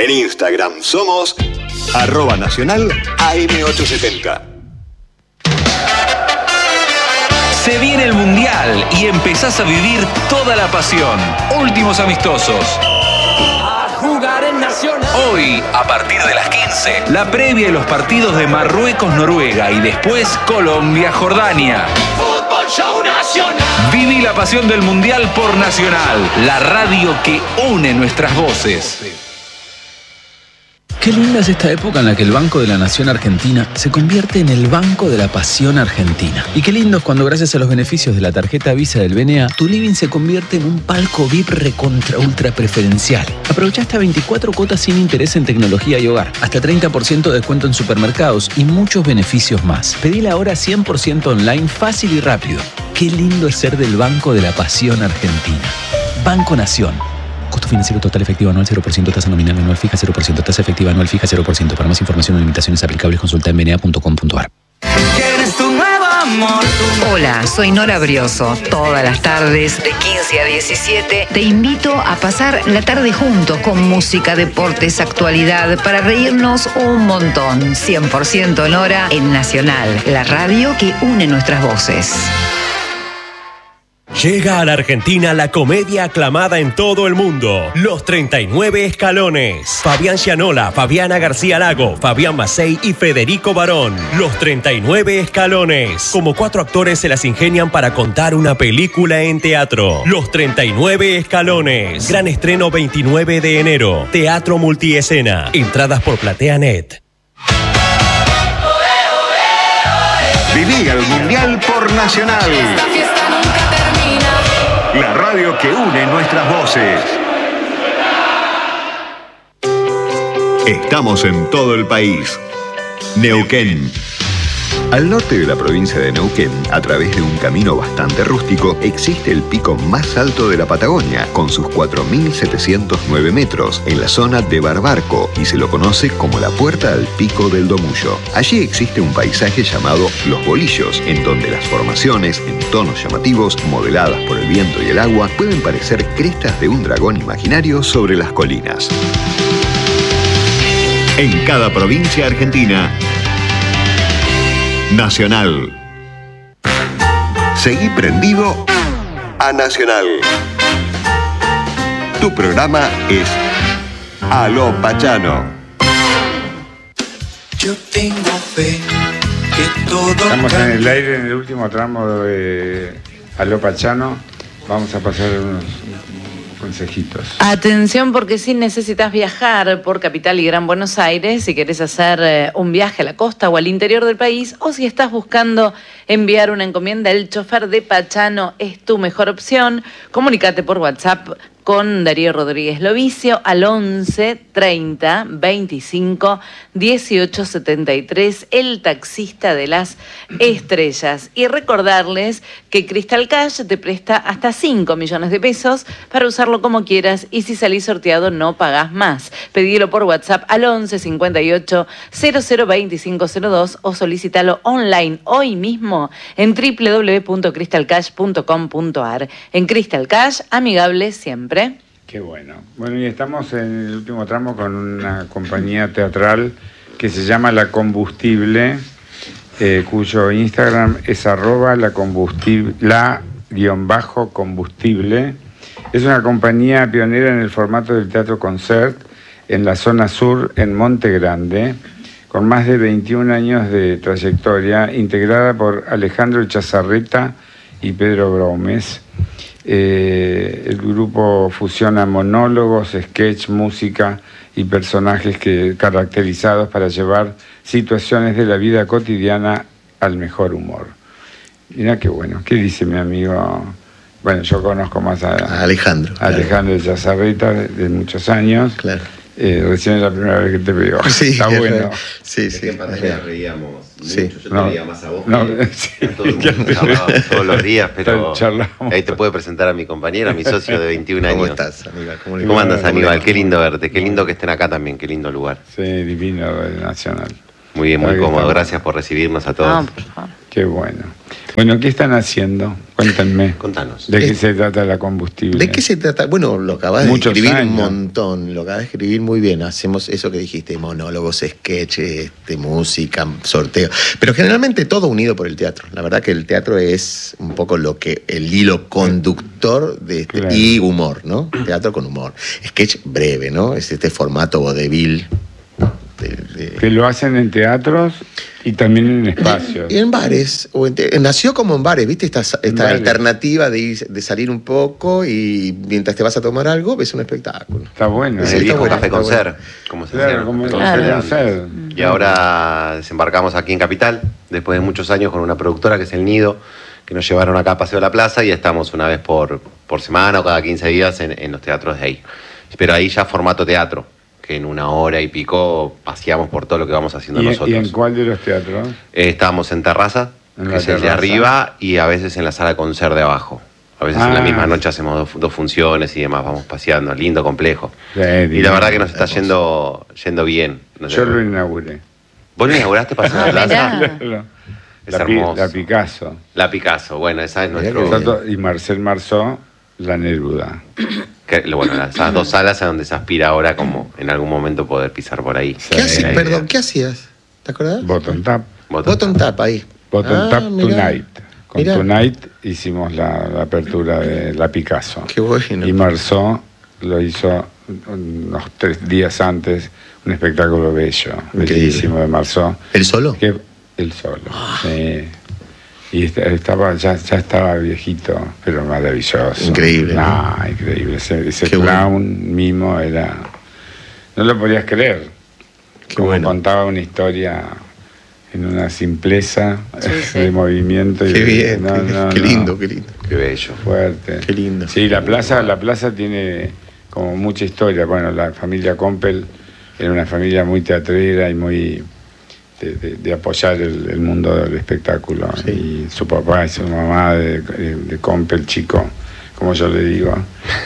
En Instagram somos @nacional AM870. Se viene el Mundial y empezás a vivir toda la pasión. Últimos amistosos. A jugar en Nacional. Hoy, a partir de las 15, la previa de los partidos de Marruecos-Noruega y después Colombia-Jordania. Fútbol Show Nacional. Viví la pasión del Mundial por Nacional, la radio que une nuestras voces. Qué linda es esta época en la que el Banco de la Nación Argentina se convierte en el Banco de la Pasión Argentina. Y qué lindo es cuando, gracias a los beneficios de la tarjeta Visa del BNA, tu living se convierte en un palco VIP recontra ultra preferencial. Aprovecha hasta 24 cuotas sin interés en tecnología y hogar, hasta 30% de descuento en supermercados y muchos beneficios más. Pedila ahora 100% online, fácil y rápido. Qué lindo es ser del Banco de la Pasión Argentina. Banco Nación. Costo financiero total efectivo anual 0%, tasa nominal anual fija 0%, tasa efectiva anual fija 0%. Para más información o limitaciones aplicables consulta en bna.com.ar. Hola, soy Nora Brioso. Todas las tardes, de 15 a 17, te invito a pasar la tarde juntos con música, deportes, actualidad, para reírnos un montón. 100% Nora en Nacional, la radio que une nuestras voces. Llega a la Argentina la comedia aclamada en todo el mundo, Los 39 Escalones. Fabián Gianola, Fabiana García Lago, Fabián Macei y Federico Barón. Los 39 Escalones. Como 4 actores se las ingenian para contar una película en teatro. Los 39 Escalones. Gran estreno 29 de enero. Teatro multiescena. Entradas por PlateaNet. Viví el Mundial por Nacional. La radio que une nuestras voces. Estamos en todo el país. Neuquén. Al norte de la provincia de Neuquén, a través de un camino bastante rústico, existe el pico más alto de la Patagonia, con sus 4.709 metros, en la zona de Barbarco, y se lo conoce como la Puerta al Pico del Domullo. Allí existe un paisaje llamado Los Bolillos, en donde las formaciones, en tonos llamativos, modeladas por el viento y el agua, pueden parecer crestas de un dragón imaginario sobre las colinas. En cada provincia argentina, Nacional. Seguí prendido a Nacional. Tu programa es Aló Pachano. Yo tengo fe que todo. Estamos en el aire en el último tramo de Aló Pachano. Vamos a pasar unos consejitos. Atención, porque si necesitas viajar por Capital y Gran Buenos Aires, si querés hacer un viaje a la costa o al interior del país, o si estás buscando enviar una encomienda, el chofer de Pachano es tu mejor opción. Comunícate por WhatsApp con Darío Rodríguez Lovicio al 11 30 25 18 73, el taxista de las estrellas. Y recordarles que Crystal Cash te presta hasta 5 millones de pesos para usarlo como quieras, y si salís sorteado no pagás más. Pedilo por WhatsApp al 11 58 00 25 02 o solicítalo online hoy mismo en www.crystalcash.com.ar. En Crystal Cash, amigable siempre. Qué bueno. Bueno, y estamos en el último tramo con una compañía teatral que se llama La Combustible, cuyo Instagram es @la_combustible. Es una compañía pionera en el formato del teatro concert en la zona sur, en Monte Grande, con más de 21 años de trayectoria, integrada por Alejandro Chazarreta y Pedro Gómez. El grupo fusiona monólogos, sketch, música y personajes caracterizados para llevar situaciones de la vida cotidiana al mejor humor. Mira qué bueno. ¿Qué dice mi amigo? Bueno, yo conozco más a Alejandro. Alejandro Chazarreta de muchos años. Claro. Recién es la primera vez que te veo. Sí, está bueno. Sí, sí. En pantalla reíamos sí. mucho. Yo te veía más a vos. Sí. Todo el mundo todos los días, pero ahí te puedo presentar a mi compañera, a mi socio de 21 años. ¿Cómo estás, Aníbal? ¿Cómo andas, Aníbal? Qué lindo verte, qué lindo que estén acá también, qué lindo lugar. Sí, divino, Nacional. Muy bien, muy cómodo. Gracias por recibirnos a todos. por favor. Qué bueno. Bueno, ¿qué están haciendo? Cuéntenme. Contanos. ¿De qué se trata la combustible? ¿De qué se trata? Bueno, lo acabas de Muchos escribir años. un montón, lo acabas de escribir muy bien. Hacemos eso que dijiste, monólogos, sketches, música, sorteo. Pero generalmente todo unido por el teatro. La verdad que el teatro es un poco lo que el hilo conductor de este, Claro. y humor, ¿no? Teatro con humor. Sketch breve, ¿no? Es este formato vodevil. Que lo hacen en teatros y también en espacios. Y en bares, nació como en bares, ¿viste? Esta bares. alternativa de salir un poco y mientras te vas a tomar algo, ves un espectáculo. Está bueno. Es Sí, el está viejo bueno, café está concert, como se Claro, decía. como Claro. hacer. Y ahora desembarcamos aquí en Capital, después de muchos años con una productora que es El Nido, que nos llevaron acá a Paseo de la Plaza y estamos una vez por semana o cada 15 días en los teatros de ahí. Pero ahí ya formato teatro, que en 1 hora y pico paseamos por todo lo que vamos haciendo nosotros. ¿Y en cuál de los teatros? Estábamos en Terraza, En que la es el de terraza. arriba, y a veces en la sala concert de abajo. A veces en la misma noche hacemos dos funciones y demás, vamos paseando, lindo, complejo. Sí, Y la verdad que nos está hermoso. yendo bien. No sé. Yo lo inauguré. ¿Vos lo inauguraste Paseo de la Plaza? Mirá. Es hermoso. La Picasso. La Picasso, bueno, esa es Mirá nuestro... Y Marcel Marceau, la Neruda. Bueno, esas 2 salas a donde se aspira ahora como en algún momento poder pisar por ahí. ¿Qué hacías? La idea. Perdón, ¿qué hacías? ¿Te acordás? Bottom Tap. Bottom Tap, ahí. Bottom Tap mirá. Tonight. Con Mirá. Tonight hicimos la apertura de la Picasso. Qué bueno. Y Marceau lo hizo unos 3 días antes, un espectáculo bello, Increíble. bellísimo de Marceau. ¿El solo? Que él solo. Sí. Y ya estaba viejito, pero maravilloso. Increíble, No, increíble. Ese Qué clown mimo era... No lo podías creer. Qué Como bueno. contaba una historia en una simpleza sí. de movimiento. Qué y bien, qué lindo, no. qué lindo. Qué bello. Fuerte. Qué lindo. Sí, la plaza tiene como mucha historia. Bueno, la familia Compel era una familia muy teatrera y muy de apoyar el mundo del espectáculo. Sí. Y su papá y su mamá de Compel, chico, como yo le digo,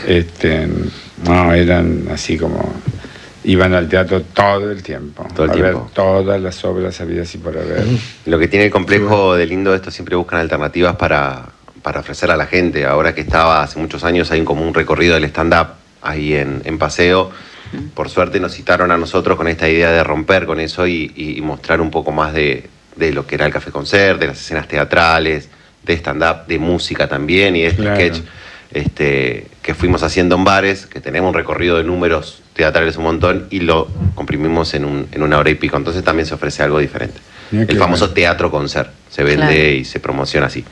no, eran así como... Iban al teatro todo el tiempo. Todo el a tiempo. ver todas las obras habidas y por haber. Lo que tiene el complejo de lindo esto, siempre buscan alternativas para ofrecer a la gente. Ahora que estaba hace muchos años, hay como un recorrido del stand-up ahí en Paseo. Por suerte nos citaron a nosotros con esta idea de romper con eso y mostrar un poco más de lo que era el Café Concert, de las escenas teatrales, de stand-up, de música también, y de este Claro. sketch que fuimos haciendo en bares, que tenemos un recorrido de números teatrales un montón, y lo comprimimos en 1 hora y pico. Entonces también se ofrece algo diferente. Mira qué El famoso bueno. teatro concert. Se vende Claro. y se promociona así.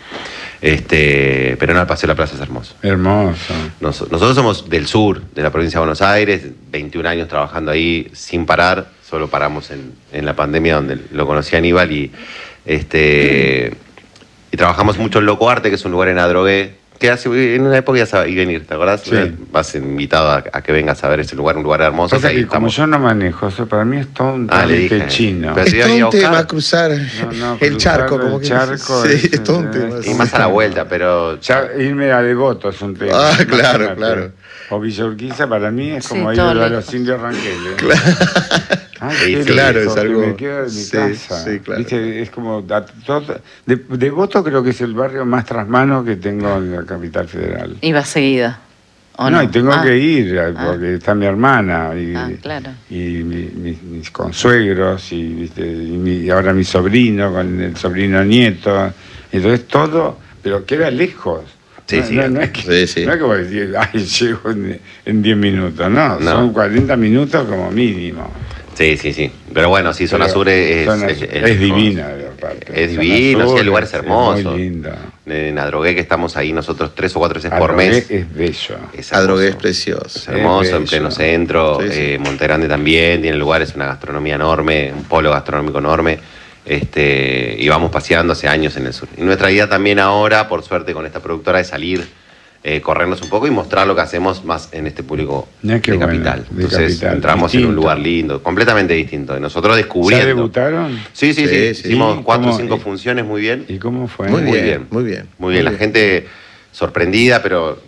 Pero no, el Paseo de la Plaza es hermoso. Hermoso. Nosotros somos del sur, de la provincia de Buenos Aires, 21 años trabajando ahí sin parar. Solo paramos en la pandemia, donde lo conocí a Aníbal, y trabajamos mucho en Loco Arte, que es un lugar en Adrogué, que hace en una época ya iba a venir, ¿te acordás? Sí. Vas invitado a que vengas a ver ese lugar, un lugar hermoso. Pasa que ahí que como estamos. yo no manejo, eso para mí es todo un Le trámite dije. chino. Pero Es si iba a todo ir a un tema buscar. cruzar No, el charco, cruzar como el que charco sí, es- es todo un tema. Y más a la vuelta, pero... Ya irme a Devoto es un tema. Ah, claro, Imagínate. claro. O Villa Urquiza para mí es Sí, como ir todo a lejos. los indios Rangeles. Claro. Sí, qué claro, lejos, es algo- que me quedo en mi sí, casa. sí, claro. ¿Viste? Es como... Devoto creo que es el barrio más trasmano que tengo en la capital federal. Iba seguido. ¿o No, no? y tengo Ah, que ir, porque está mi hermana y, claro. y mis consuegros y ahora mi sobrino con el sobrino nieto. Entonces todo, pero queda lejos. Sí, sí. No es que, Sí, sí. no es como decir, ay, llego en 10 minutos, no, No. son 40 minutos como mínimo. Sí. Pero bueno, sí, Zona Sur es divina. aparte. Es divino, Zona sí, Sur el lugar es hermoso. muy lindo. En Adrogué, que estamos ahí nosotros 3 o 4 veces por mes. Es bello. Es Adrogué es hermoso. precioso. Es hermoso, en bello. pleno centro. Sí, sí. Monte Grande también tiene lugares, una gastronomía enorme, un polo gastronómico enorme. Y vamos paseando hace años en el sur. Y nuestra idea también ahora, por suerte, con esta productora, es salir, corrernos un poco y mostrar lo que hacemos más en este público Mirá qué de bueno, capital. de Entonces capital. entramos en un Distinto. lugar lindo, completamente distinto. Y nosotros ¿Ya descubriendo. debutaron? Sí. Sí, sí. Hicimos ¿Y 4 o cómo- 5 funciones muy bien. ¿Y cómo fue? Muy Muy bien, bien. muy bien. Muy bien, la gente sorprendida, pero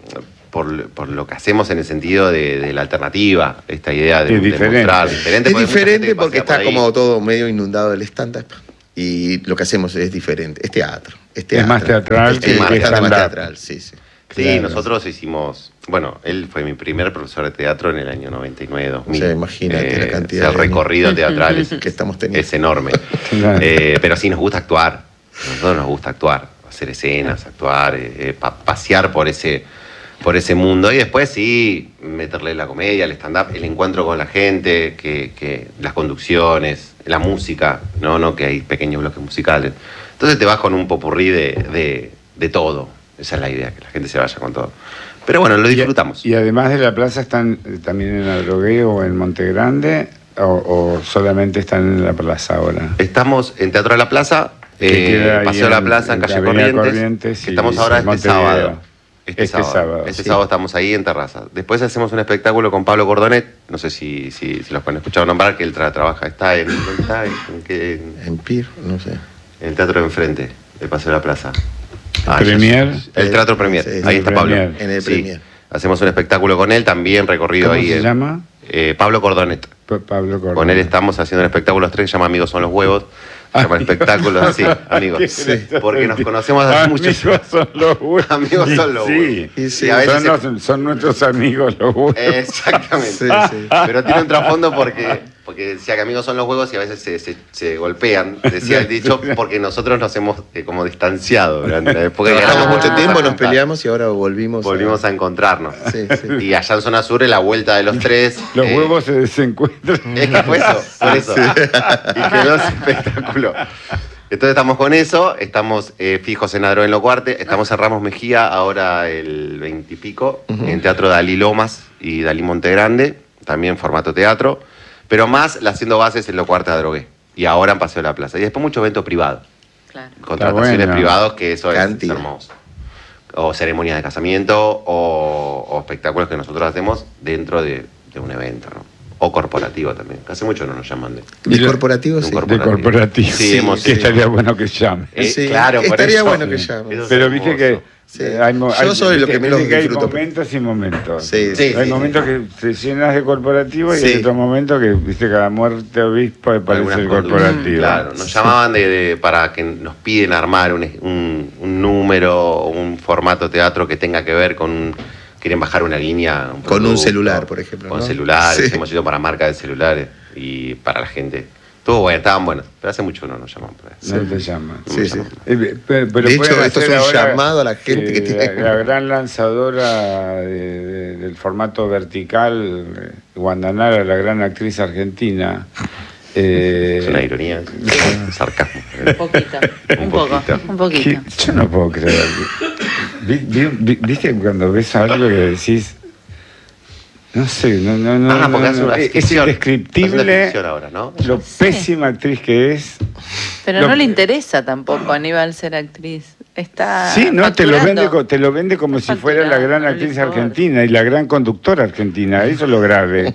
por lo que hacemos en el sentido de la alternativa, esta idea de, Es diferente. mostrar Es porque hay mucha gente diferente que porque pasea está por ahí. como todo medio inundado del stand-up. Y lo que hacemos es diferente. Es teatro. Es más teatral Es que bastante más stand-up. teatral, sí. Sí, Claro. nosotros hicimos, bueno, él fue mi primer profesor de teatro en el año 99-2000. O sea, imagínate la cantidad el de años recorrido teatral que estamos teniendo. es enorme. Claro. Pero sí nos gusta actuar. A nosotros nos gusta actuar, hacer escenas, actuar, pasear por ese mundo. Y después sí, meterle la comedia, el stand-up, el encuentro con la gente, que las conducciones, la música, no que hay pequeños bloques musicales. Entonces te vas con un popurrí de todo. Esa es la idea, que la gente se vaya con todo. Pero bueno, lo disfrutamos. Y además de la plaza, ¿están también en Adrogué o en Monte Grande? ¿O solamente están en la plaza ahora? Estamos en Teatro de la Plaza, Que queda ahí Paseo de la Plaza, en calle Avenida Corrientes. y Estamos ahora este Montevideo. sábado. Este sábado, Este sí. sábado estamos ahí en Terraza. Después hacemos un espectáculo con Pablo Cordonet. No sé si los pueden escuchar nombrar, que él trabaja. Está en En Pir, no sé. en el teatro de enfrente, del Paseo de la Plaza. Premier. El Teatro Premier. Sí, Ahí está Pablo. Premier. En el Sí. Premier. Hacemos un espectáculo con él, también recorrido ¿Cómo ahí. se llama? Pablo Cordonet. Pablo Cordón. Con él estamos haciendo un espectáculo los tres que se llama Amigos son los huevos. Se llama el espectáculo así, amigos. Sí. Porque nos conocemos hace muchos Amigos son los huevos. Amigos son los Sí, huevos. Sí, Y a veces son nuestros amigos los huevos. Exactamente. Sí. Pero tiene un trasfondo porque decía que amigos son los huevos y a veces se golpean, decía el dicho, porque nosotros nos hemos como distanciado durante la época. Trabajamos mucho tiempo, nos juntar. peleamos y ahora volvimos Volvimos a encontrarnos. Sí. Y allá en Zona Sur, en la vuelta de los tres. Los huevos se desencuentran. Es que fue eso, por eso. Y quedó ese espectáculo. Entonces estamos con eso, estamos fijos en Adrogué en Locuarte, estamos en Ramos Mejía ahora el 20 y pico, en Teatro Dalí Lomas y Dalí Monte Grande, también formato teatro, pero más haciendo bases en Locuarte Adrogué y ahora en Paseo de la Plaza. Y después mucho evento privado, Claro. contrataciones bueno. privados, que eso es Cantidad. hermoso. O ceremonias de casamiento o espectáculos que nosotros hacemos dentro de un evento, ¿no? O corporativo también. Hace mucho no nos llaman de ¿De corporativo? de un Sí. De corporativo. Sí, hemos Que hecho. estaría bueno que llame. Sí, Claro, por estaría eso. bueno que llame. Eso es Pero viste que hermoso. Sí. Yo soy lo que menos hay disfruto. momentos y momentos. Sí, Sí, Hay sí, momentos que te llenas de corporativo y Sí. hay otros momentos que, viste, cada muerte obispo parece Algunas el conductas. corporativo. Claro, nos llamaban para que nos piden armar un número o un formato teatro que tenga que ver con... Quieren bajar una línea. Con un producto, celular, por ejemplo, Con ¿no? celulares, Sí. hemos ido para marcas de celulares y para la gente. Estuvo bueno, estaban buenos, pero hace mucho no nos llaman para eso. No te llaman. Sí, sí. Pero De hecho, pueden esto es hacer un ahora, llamado a la gente que tiene- La gran lanzadora del formato vertical, Guandanara, la gran actriz argentina. Es una ironía, un sarcasmo. Un poquito. Un poco. Un poquito. que yo no puedo creer. ¿Viste cuando ves algo que decís? No sé, no, porque hace una es ficción. indescriptible Hace una ficción ahora, ¿no? lo pésima actriz que es. Pero Lo- no le interesa tampoco a Aníbal ser actriz. Está Sí, no, te lo facturando. vende como si Está fuera la gran facturando, no le actriz importa. argentina y la gran conductora argentina. Eso es lo grave.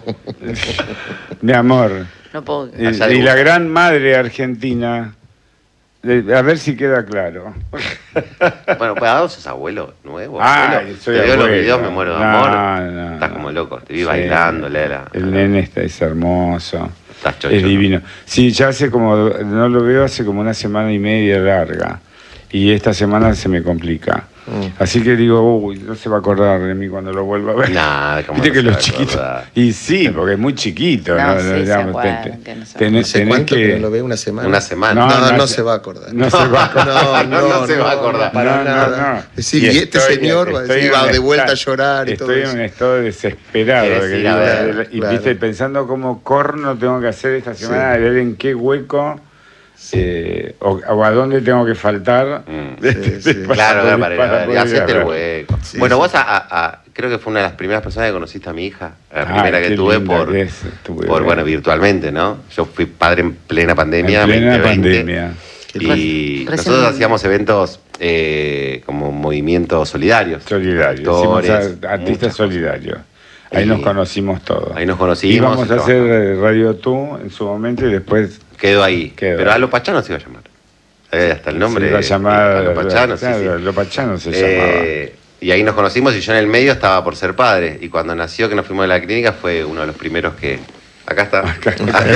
Mi amor. No puedo. Y la gran madre argentina. A ver si queda claro. Bueno, pues ahora sos abuelo nuevo. Ay, abuelo. soy Te veo los abuelo. videos, me muero de No, amor. no, Estás no. como loco, te vi Sí. bailando, El nene es hermoso. Estás chocho, Es ¿no? divino. Sí, ya hace como, no lo veo hace como una semana y media larga. Y esta semana se me complica. Así que digo, uy, no se va a acordar de mí cuando lo vuelva a ver. Nada, como Viste no que se los va a chiquitos. acordar. Y sí, porque es muy chiquito. No, ¿no? sí, se Digamos, acuerdan, te- que no se tenés- No sé tenés cuánto que- que no lo veo, una semana. Una semana. No, No se va a acordar. No se va a acordar. No se va a acordar. Para nada. Sí, y este señor va a decir, va de vuelta a llorar y todo Estoy en eso. un estado desesperado. Querés que ir a digo, ver, y claro. viste, pensando cómo corno tengo que hacer esta semana, de ver en qué hueco o a dónde tengo que faltar. sí. Claro, para ir a ver, y poder hacete el ver. hueco. Sí, Bueno, sí. vos creo que fue una de las primeras personas que conociste a mi hija, la Ay, primera qué que tuve linda que es, tuve. bueno, virtualmente, ¿no? Yo fui padre en plena pandemia, En plena 2020, pandemia. y Recién- nosotros hacíamos eventos como movimientos solidarios. Solidario, Actores, hicimos artistas muchas cosas. solidarios. Ahí Y- nos conocimos todos. Ahí nos conocimos. Íbamos y a hacer trabajamos. Radio Tú en su momento y después Quedó ahí. Quedó Pero ahí. a Lo Pachano se iba a llamar. Hasta el nombre. se iba a llamar a Lo Pachano, sí, claro, sí. Lo Pachano se llamaba. Y ahí nos conocimos y yo en el medio estaba por ser padre. Y cuando nació, que nos fuimos de la clínica, fue uno de los primeros que... Acá está. Acá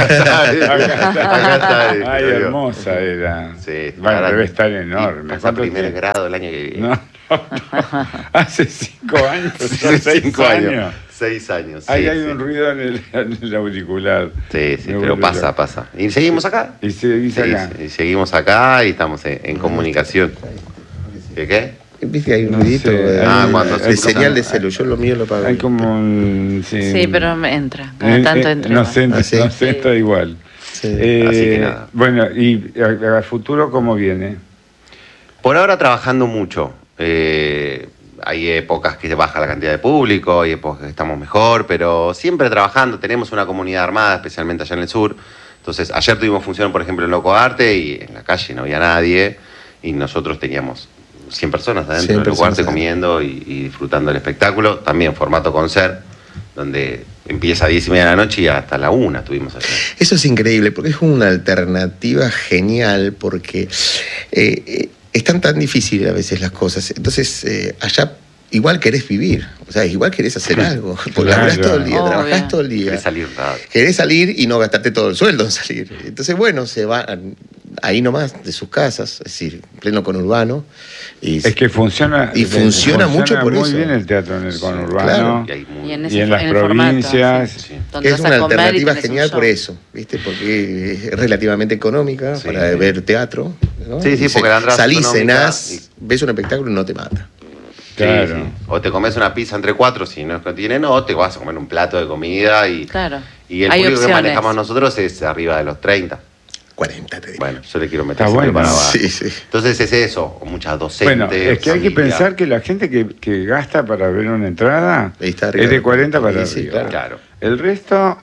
está. Ay, hermosa era. Sí, bueno, debe estar enorme. Hasta primer grado el año que viene. No. Hace 5 años. Hace 5 años. 6 años. Ahí sí, hay un ruido en el auricular. Sí, pero pasa. Y seguimos acá. Y seguís acá. Y seguimos acá y estamos en comunicación. ¿Qué? Viste, hay un ruidito de señal de celu. Yo lo mío lo pago. Hay como un... Sí, pero entra. Cada tanto entra. Nos entra igual. Sí. Así que nada. Bueno, ¿y a futuro cómo viene? Por ahora trabajando mucho. Hay épocas que baja la cantidad de público, hay épocas que estamos mejor, pero siempre trabajando. Tenemos una comunidad armada, especialmente allá en el sur. Entonces, ayer tuvimos función, por ejemplo, en Loco Arte y en la calle no había nadie y nosotros teníamos 100 personas adentro del Loco Arte comiendo y disfrutando del espectáculo. También formato concert, donde empieza a 10:30 de la noche y hasta la 1 estuvimos allá. Eso es increíble, porque es una alternativa genial, porque están tan difíciles a veces las cosas. Entonces, allá igual querés vivir, o sea, igual querés hacer algo, porque laburás todo el día, trabajás todo el día. Querés salir y no gastarte todo el sueldo en salir. Entonces, bueno, se van ahí nomás de sus casas, es decir, pleno conurbano. Es que funciona. Y funciona mucho por muy eso. bien el teatro en el conurbano. Claro. Y en las provincias. Formato, es una alternativa genial por eso, ¿viste? Porque es relativamente económica para ver teatro, ¿no? Sí, porque la entrada salís, cenás, ves un espectáculo y no te mata. Claro. Sí. O te comes una pizza entre 4 si no tiene, o te vas a comer un plato de comida y el público que manejamos nosotros es arriba de los 30. 40, te digo. Bueno, yo le quiero meter bueno. para abajo. Sí. Entonces es eso, muchas docentes. Bueno, es que hay que pensar que la gente que gasta para ver una entrada es de 40 para arriba. Claro. El resto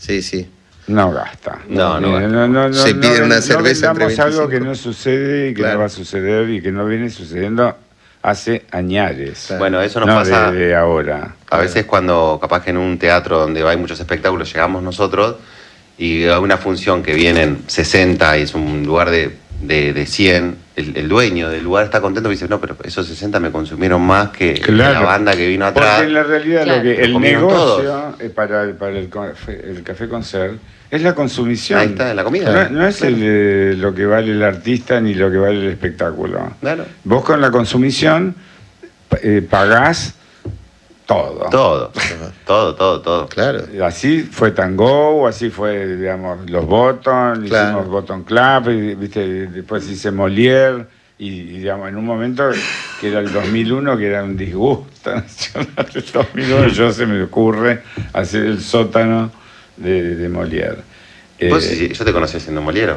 no gasta. No. Se piden una cerveza entre 25. Algo que no sucede y que no va a suceder y que no viene sucediendo hace añares. Bueno, eso nos pasa de ahora. A veces cuando capaz que en un teatro donde hay muchos espectáculos llegamos nosotros y a una función que vienen 60 y es un lugar de 100, el dueño del lugar está contento y dice, no, pero esos 60 me consumieron más que la banda que vino atrás. Porque en la realidad lo que el negocio para el Café Concert es la consumición. Ahí está, la comida. No es lo que vale el artista ni lo que vale el espectáculo. Claro. Vos con la consumición pagás todo. Todo. Claro. Así fue Tango, así fue, digamos, los Bottom, hicimos Bottom Club, ¿viste? Después hice Molière, y digamos, en un momento que era el 2001, que era un disgusto nacional del 2001, se me ocurre hacer el sótano de Molière. Yo te conocí siendo Molière.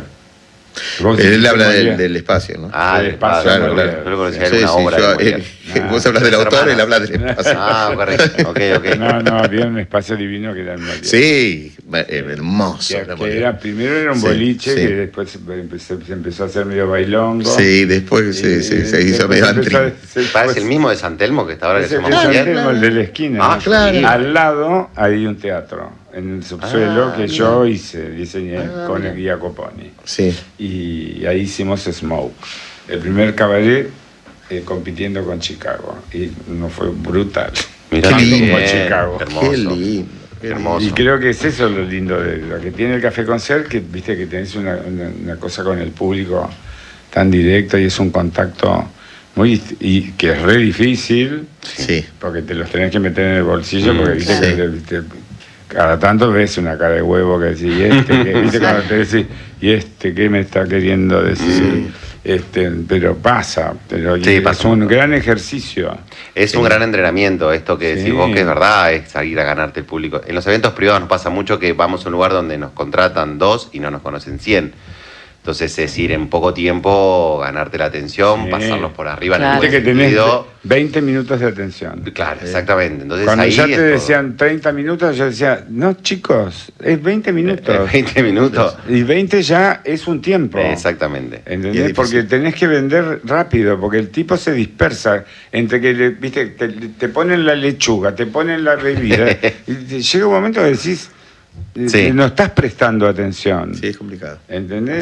Él habla del espacio, ¿no? Del espacio. Claro. Yo lo conocía en una obra vos hablas del autor, él habla del espacio. Correcto. Ok. No, había un espacio divino que era el Molière. Sí, hermoso. Primero era un boliche, que después se empezó a hacer medio bailongo. Sí, después se hizo medio antri. Parece el mismo de San Telmo que está ahora que se llama San Telmo, el de la esquina. Claro. Al lado hay un teatro en el subsuelo que yo diseñé con el guía Coponi. Sí. Y ahí hicimos Smoke, el primer cabaret compitiendo con Chicago. Y nos fue brutal. Mirá, Qué lindo Chicago. Hermoso. Qué lindo. Hermoso. Y creo que es eso lo lindo de lo que tiene el Café Concert, que viste que tenés una cosa con el público tan directa y es un contacto y que es re difícil. Sí. Porque te los tenés que meter en el bolsillo, porque viste que cada tanto ves una cara de huevo que decís, ¿viste? Cuando te decís, ¿y qué me está queriendo decir? Pero pasa, es un gran ejercicio. Es un gran entrenamiento, esto que decís vos que es verdad, es salir a ganarte el público. En los eventos privados nos pasa mucho que vamos a un lugar donde nos contratan 2 y no nos conocen 100. Entonces es ir en poco tiempo, ganarte la atención, pasarlos por arriba en el buen que tenés sentido. 20 minutos de atención. Claro, exactamente. Entonces, cuando ahí ya te es decían 30 minutos, yo decía, no chicos, es 20 minutos. 20 minutos. Y 20 ya es un tiempo. Exactamente. ¿Entendés? Porque tenés que vender rápido, porque el tipo se dispersa entre que viste, te ponen la lechuga, te ponen la bebida, y llega un momento que decís, no estás prestando atención. Sí, es complicado. ¿Entendés? Sí.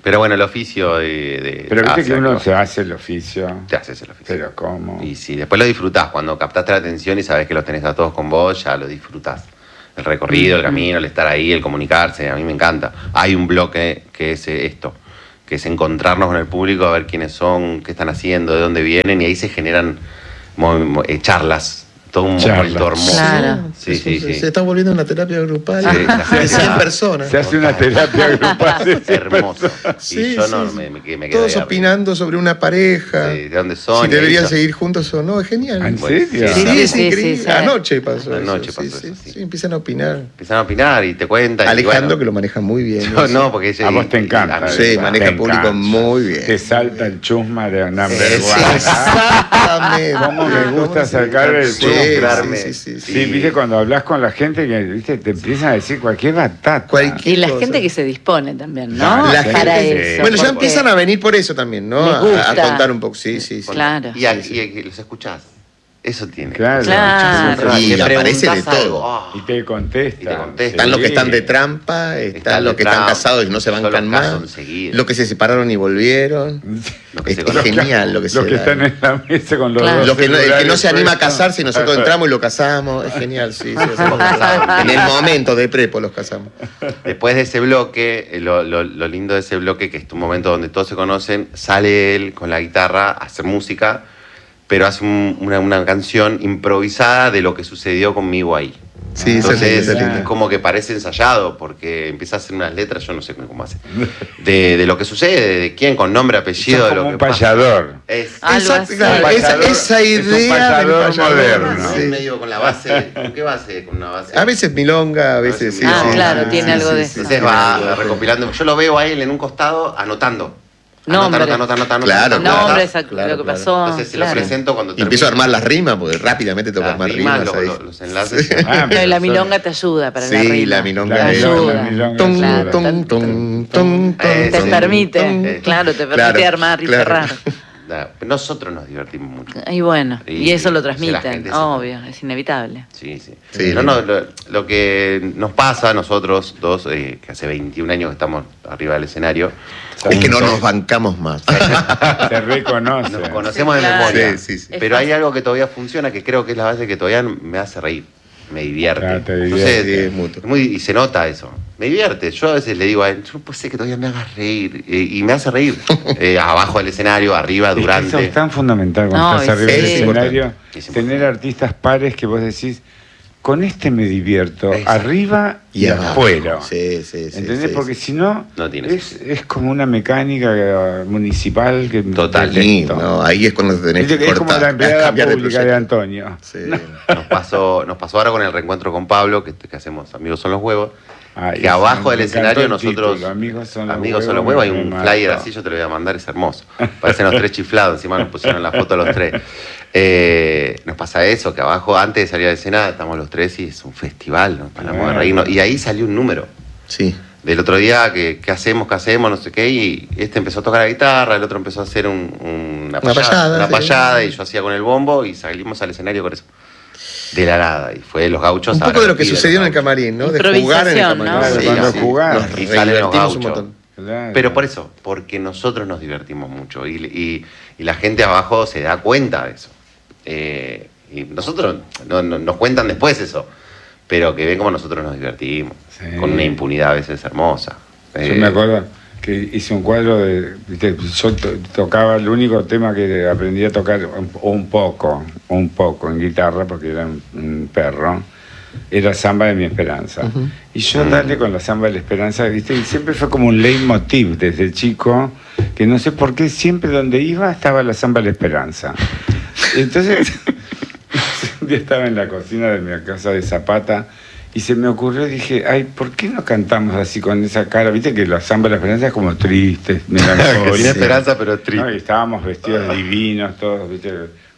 Pero bueno, el oficio de Pero viste que uno que se hace el oficio. te haces el oficio. Pero ¿cómo? Y sí, después lo disfrutás. Cuando captaste la atención y sabés que los tenés a todos con vos, ya lo disfrutás. El recorrido, el camino, el estar ahí, el comunicarse, a mí me encanta. Hay un bloque que es esto, que es encontrarnos con el público, a ver quiénes son, qué están haciendo, de dónde vienen, y ahí se generan charlas. Todo un momento hermoso. Claro. Sí. Se está volviendo una terapia grupal Sí, de 100 personas. Se hace una terapia grupal. Es hermoso. Sí, Y yo sí, no sí. me quedé Todos ahí opinando sobre una pareja. arriba. Sí, ¿de dónde son? Si Y ahí deberían yo- seguir juntos o no, es genial. ¿En serio? Sí, Sí, es sí, increíble. sí, sí. Anoche pasó Anoche eso. pasó sí, eso, sí, sí. sí, empiezan a opinar. Empiezan a opinar y te cuentan. Alejandro, y bueno, que lo maneja muy bien. yo eso. no, porque ella... A vos te encanta. Sí, maneja Te público encanta. muy bien. Te salta el chusma de number Sí, one. exactamente. ¿Cómo me gusta sacar el Sí, chusma? sí. Sí, viste, cuando hablas con la gente que viste, te empiezan a decir cualquier batata. Cualquier Y la cosa. gente que se dispone también, ¿no? Claro, La Para gente- eso. Bueno, ya porque- empiezan a venir por eso también, ¿no? Les gusta. A contar un poco. Sí. Claro. Y los escuchás. Eso tiene. Claro. Claro. Y Te aparece de preguntás algo. todo. Oh, Y te contesta. Y te contesta. Están los que Sí. están de trampa, están los que están casados y no se Son bancan los casos más. enseguida. Los que se separaron y volvieron. Los que se Es conocen. genial lo que se Los que da. están en la mesa con los Claro. dos Los que no- el que no celulares se anima a puestos. casarse y nosotros entramos y lo casamos. Es genial, sí. Hemos casado. En el momento de prepo los casamos. Después de ese bloque, lo lindo de ese bloque, que es un momento donde todos se conocen, sale él con la guitarra a hacer música, pero hace una canción improvisada de lo que sucedió conmigo ahí. Sí, eso es Entonces, lindo, es como que parece ensayado, porque empieza a hacer unas letras, yo no sé cómo hace, de lo que sucede, de quién, con nombre, apellido, Sos de lo como que un pasa. payador. Es, Algo Exacto, así. claro, esa Es un idea del payador payador moderno. sí, sí. medio con la base. ¿Con qué base? Con una base. A veces milonga, a veces sí. Ah, sí, claro, sí, tiene sí, algo sí, de sí, eso. Entonces sí, va sí, sí. recopilando. Yo lo veo a él en un costado anotando. Nombre. Anota. Claro, Nombres, claro, lo que claro. pasó. Entonces se claro. lo presento cuando Y empiezo a armar las rimas, porque rápidamente tengo que las armar rimas, rimas ahí. los enlaces. Sí. Ah, No, pero y la son- milonga te ayuda para la Sí, rima. la milonga La es- ayuda. milonga Tum, ayuda. tum, tum, tum, Te tum, permite, tum. claro, te permite Claro, armar y claro. cerrar. Nosotros nos divertimos mucho. Y bueno, y eso lo la transmiten, gente se- obvio, es inevitable. Sí. Sí, No, lo que nos pasa a nosotros dos, que hace 21 años que estamos arriba del escenario, Es que no nos bancamos más. Se reconoce. nos conocemos de Claro. memoria. Sí, sí. Pero hay algo que todavía funciona, que creo que es la base que todavía me hace reír, me divierte. Claro, te divierte. Entonces, Sí, es mutuo. y se nota eso. Me divierte. Yo a veces le digo a él, yo no puedo ser que todavía me hagas reír. Y me hace reír. Abajo del escenario, arriba, Es que durante. eso es tan fundamental cuando No, estás arriba del es escenario, Es importante. tener artistas pares que vos decís, con este me divierto, Exacto. arriba y abajo. afuera. Sí. ¿Entendés? sí, Porque sí. si no, No tiene es como una mecánica municipal que Total. Sí, detesto. no, ahí es cuando te tenés Viste que que es como la cortar, empleada cambiar de pública de proyecto. Antonio. Sí. Nos pasó ahora con el reencuentro con Pablo, que hacemos Amigos son los huevos. Ay, Que abajo del me encantó escenario el nosotros. título, Amigos son los huevos. Hay me un mató. flyer así, yo te lo voy a mandar, es hermoso. Parecen los tres chiflados, encima nos pusieron la foto los tres. Nos pasa eso, que abajo, antes de salir a la escena, estamos los tres y es un festival, nos paramos de reírnos. Y ahí salió un número. Sí. Del otro día, ¿qué hacemos? No sé qué. Y este empezó a tocar la guitarra, el otro empezó a hacer una payada, sí. payada, y yo hacía con el bombo y salimos al escenario con eso. De la nada. Y fue los gauchos. Un poco de lo que sucedió en el camarín, ¿no? De jugar en el Improvisación, camarín. ¿no? Claro, Sí, cuando sí. jugás. Nos Y salen los divertimos un gauchos. montón. Claro. Pero por eso, porque nosotros nos divertimos mucho y la gente abajo se da cuenta de eso. Y nosotros nos cuentan después eso, pero que ven como nosotros nos divertimos, Sí. con una impunidad a veces hermosa. Yo me acuerdo que hice un cuadro de. ¿Viste? Yo tocaba, el único tema que aprendí a tocar un poco en guitarra, porque era un perro, era Samba de mi Esperanza. Y yo dale con la Samba de la Esperanza, ¿viste? Y siempre fue como un leitmotiv desde chico, que no sé por qué siempre donde iba estaba la Samba de la Esperanza. Entonces, un día estaba en la cocina de mi casa de Zapata. Y se me ocurrió, dije, ay, ¿por qué no cantamos así con esa cara? Viste que la Samba de la Esperanza es como triste, Sin melancólica. esperanza, pero triste. ¿No? Y estábamos vestidos divinos, todos, viste,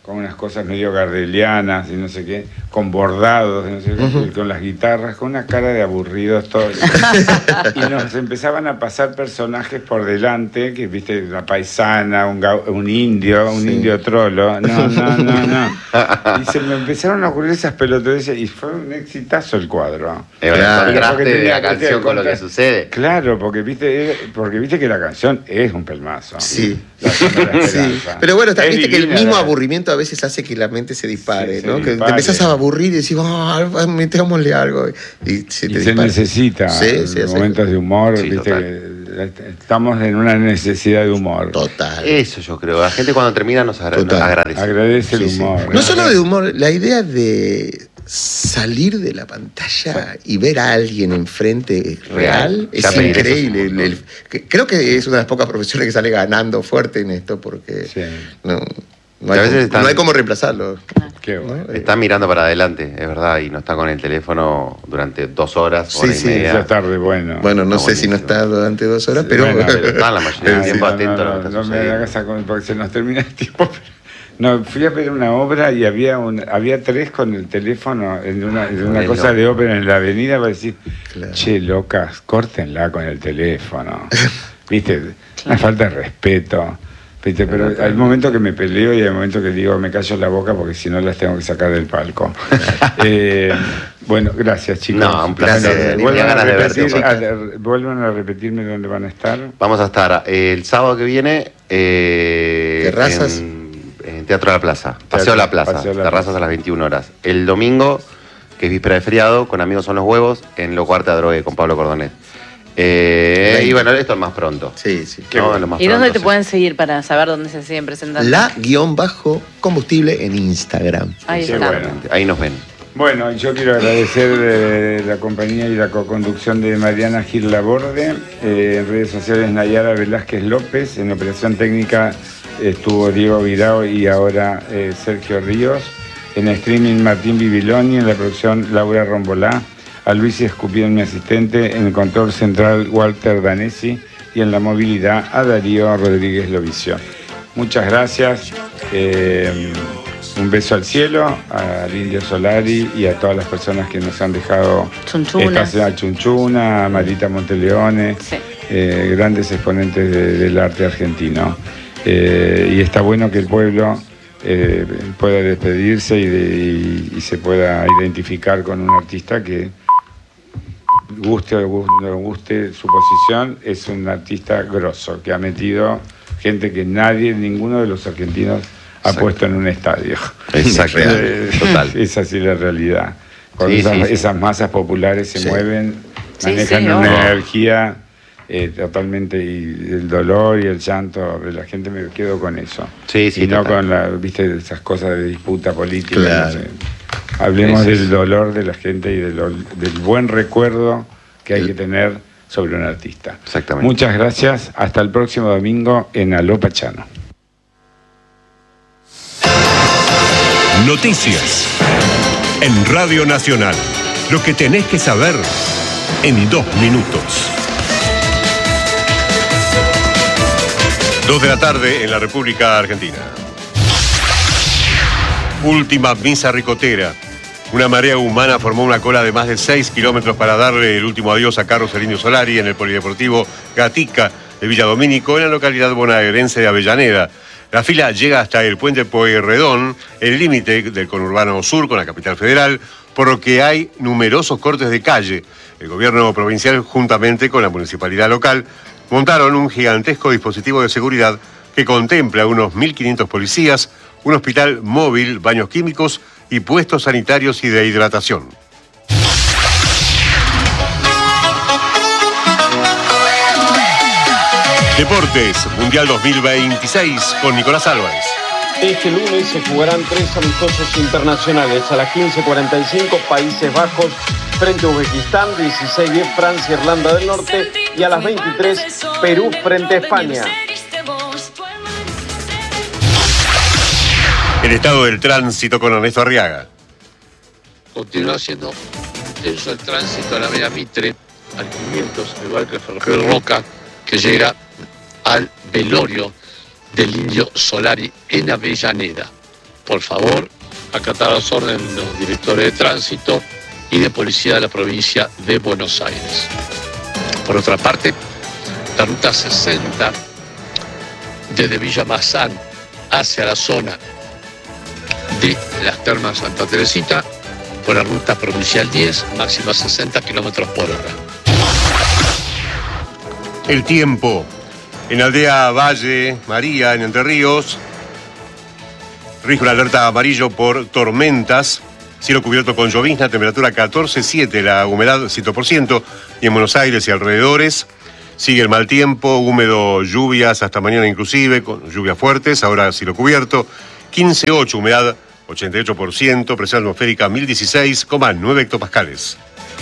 con unas cosas medio gardelianas y no sé qué, con bordados, no sé qué, con las guitarras, con una cara de aburridos todos. Y nos empezaban a pasar personajes por delante, que viste, la paisana, un indio trolo. No. Y se me empezaron a ocurrir esas pelotudeces y fue un exitazo el cuadro. Contraste de la canción con lo que sucede. Claro, porque viste que la canción es un pelmazo. Sí. Pero bueno, también viste que el mismo aburrimiento a veces hace que la mente se dispare, ¿no? Que te empezás a aburrir y decís, metámosle algo. Y se necesita momentos de humor, sí, viste que estamos en una necesidad de humor. Total. Eso yo creo. La gente cuando termina nos agradece. Agradece el humor. No solo de humor, la idea de salir de la pantalla y ver a alguien enfrente real es increíble. Creo que es una de las pocas profesiones que sale ganando fuerte en esto, porque no hay cómo reemplazarlo. Qué bueno. Están mirando para adelante, es verdad, y no está con el teléfono durante 2 horas, hora y media. Ya tarde, bueno. Bueno, no sé si no está durante 2 horas, pero está la mayoría del tiempo atento a lo que está sucediendo. No me hagas porque se nos termina el tiempo. No, fui a ver una obra y había 3 con el teléfono en una cosa de ópera en la avenida para decir, che, locas, córtenla con el teléfono. ¿Viste? Una falta de respeto. ¿Viste? Pero hay momentos que me peleo y hay momentos que digo, me callo la boca porque si no las tengo que sacar del palco. Bueno, gracias, chicos. No, un placer. Vuelvan a repetirme dónde van a estar. Vamos a estar el sábado que viene Terrazas. En Teatro de la Plaza, Paseo de la Plaza, Terrazas a las 21 horas. El domingo, que es víspera de feriado, con Amigos Son los Huevos, en Lo Cuarta Drogue, con Pablo Cordonet. Y bueno, esto es más pronto. Sí. ¿No? ¿Y dónde te pueden seguir para saber dónde se siguen presentando? La_combustible en Instagram. Ahí está. Bueno. Ahí nos ven. Bueno, yo quiero agradecer la compañía y la coconducción de Mariana Gil Laborde, en redes sociales Nayara Velázquez López, en operación técnica estuvo Diego Virao y ahora Sergio Ríos, en streaming Martín Bibiloni, en la producción Laura Rombolá, a Luis Escupien, mi asistente, en el control central Walter Danesi y en la movilidad a Darío Rodríguez Lovicio. Muchas gracias. Un beso al cielo, al Indio Solari y a todas las personas que nos han dejado a Chunchuna, a Marita Monteleone, grandes exponentes del arte argentino. Y está bueno que el pueblo pueda despedirse y se pueda identificar con un artista que, guste o no guste su posición, es un artista grosso, que ha metido gente que ninguno de los argentinos ha puesto en un estadio. Exacto. Total. Es así la realidad. Cuando esas masas populares se mueven, manejan una energía totalmente, y el dolor y el llanto de la gente, me quedo con eso. Y no con esas cosas de disputa política. Claro. No sé. Hablemos del dolor de la gente y del buen recuerdo que hay que tener sobre un artista. Exactamente. Muchas gracias. Hasta el próximo domingo en Aló Pachano. Noticias en Radio Nacional. Lo que tenés que saber en 2 minutos. 2 de la tarde en la República Argentina. Última misa ricotera. Una marea humana formó una cola de más de 6 kilómetros para darle el último adiós a Carlos el Indio Solari en el Polideportivo Gatica de Villa Domínico, en la localidad bonaerense de Avellaneda. La fila llega hasta el puente Pueyrredón, el límite del conurbano sur con la capital federal, por lo que hay numerosos cortes de calle. El gobierno provincial, juntamente con la municipalidad local, montaron un gigantesco dispositivo de seguridad que contempla unos 1.500 policías, un hospital móvil, baños químicos y puestos sanitarios y de hidratación. Deportes, Mundial 2026 con Nicolás Álvarez. Este lunes se jugarán 3 amistosos internacionales. A las 15:45 Países Bajos frente a Uzbekistán, 16:10 Francia, Irlanda del Norte y a las 23 Perú frente a España. El estado del tránsito con Ernesto Arriaga. Continúa siendo tenso el tránsito a la vía Mitre, al 500, igual que el ferrocarril Roca, que llega al velorio del Indio Solari en Avellaneda. por favor, acatar las órdenes de los directores de tránsito y de policía de la provincia de Buenos Aires. Por otra parte, la ruta 60 desde Villa Mazzán hacia la zona de las Termas Santa Teresita por la ruta provincial 10, máxima 60 km por hora. El tiempo. En Aldea Valle María, en Entre Ríos, rige una alerta amarillo por tormentas. Cielo cubierto con llovizna, temperatura 14,7, la humedad 100%. Y en Buenos Aires y alrededores sigue el mal tiempo, húmedo, lluvias hasta mañana inclusive, con lluvias fuertes. Ahora cielo cubierto, 15,8, humedad 88%, presión atmosférica 1016,9 hectopascales.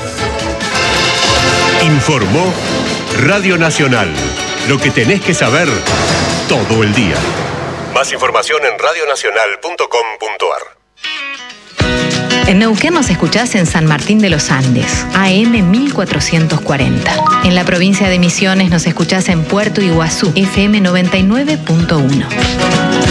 Informó Radio Nacional. Lo que tenés que saber todo el día. Más información en radionacional.com.ar. En Neuquén nos escuchás en San Martín de los Andes, AM 1440. En la provincia de Misiones nos escuchás en Puerto Iguazú, FM 99.1.